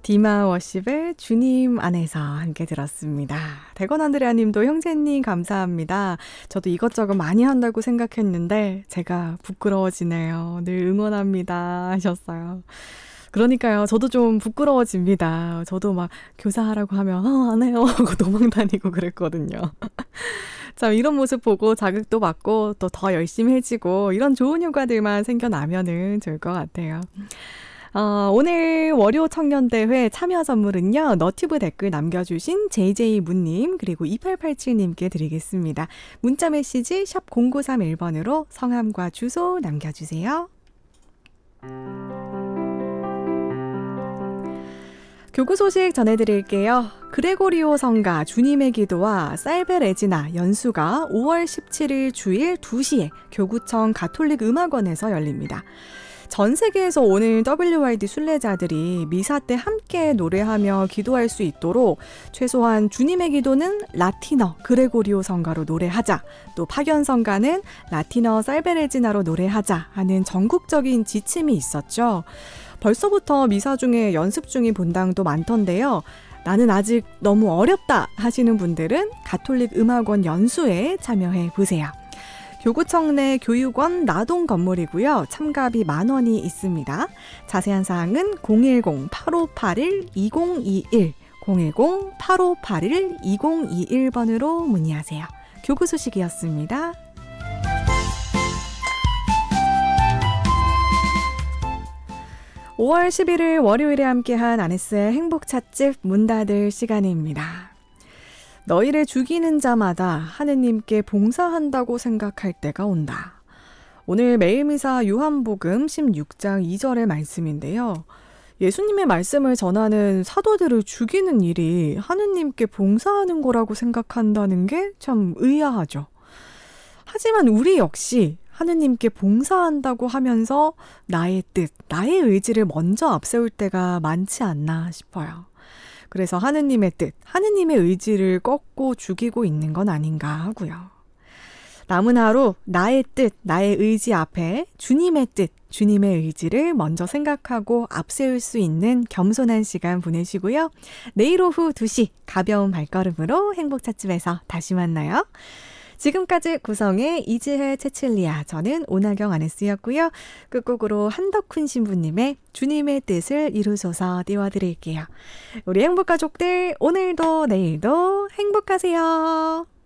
디마 워십의 주님 안에서 함께 들었습니다. 대건 안드레아 님도 형제님 감사합니다. 저도 이것저것 많이 한다고 생각했는데 제가 부끄러워지네요. 늘 응원합니다 하셨어요. 그러니까요. 저도 좀 부끄러워집니다. 저도 막 교사하라고 하면 안 해요 하고 도망 다니고 그랬거든요. 참 이런 모습 보고 자극도 받고 또 더 열심히 해지고 이런 좋은 효과들만 생겨나면은 좋을 것 같아요. 오늘 월요 청년대회 참여 선물은요. 너튜브 댓글 남겨주신 JJ문님 그리고 2887님께 드리겠습니다. 문자 메시지 샵 0931번으로 성함과 주소 남겨주세요. 교구 소식 전해드릴게요. 그레고리오 성가 주님의 기도와 살베 레지나 연수가 5월 17일 주일 2시에 교구청 가톨릭 음악원에서 열립니다. 전 세계에서 오는 WYD 순례자들이 미사 때 함께 노래하며 기도할 수 있도록 최소한 주님의 기도는 라틴어 그레고리오 성가로 노래하자, 또 파견 성가는 라틴어 살베레지나로 노래하자 하는 전국적인 지침이 있었죠. 벌써부터 미사 중에 연습 중인 본당도 많던데요. 나는 아직 너무 어렵다 하시는 분들은 가톨릭 음악원 연수에 참여해 보세요. 교구청 내 교육원 나동 건물이고요. 참가비 10,000원이 있습니다. 자세한 사항은 010-8581-2021, 010-8581-2021번으로 문의하세요. 교구 소식이었습니다. 5월 11일 월요일에 함께한 아네스의 행복찻집 문 닫을 시간입니다. 너희를 죽이는 자마다 하느님께 봉사한다고 생각할 때가 온다. 오늘 매일미사 요한복음 16장 2절의 말씀인데요. 예수님의 말씀을 전하는 사도들을 죽이는 일이 하느님께 봉사하는 거라고 생각한다는 게 참 의아하죠. 하지만 우리 역시 하느님께 봉사한다고 하면서 나의 뜻, 나의 의지를 먼저 앞세울 때가 많지 않나 싶어요. 그래서 하느님의 뜻, 하느님의 의지를 꺾고 죽이고 있는 건 아닌가 하고요. 남은 하루 나의 뜻, 나의 의지 앞에 주님의 뜻, 주님의 의지를 먼저 생각하고 앞세울 수 있는 겸손한 시간 보내시고요. 내일 오후 2시 가벼운 발걸음으로 행복찻집에서 다시 만나요. 지금까지 구성의 이지혜, 채칠리아, 저는 오나경 아네스였고요. 끝곡으로 한덕훈 신부님의 주님의 뜻을 이루소서 띄워드릴게요. 우리 행복가족들 오늘도 내일도 행복하세요.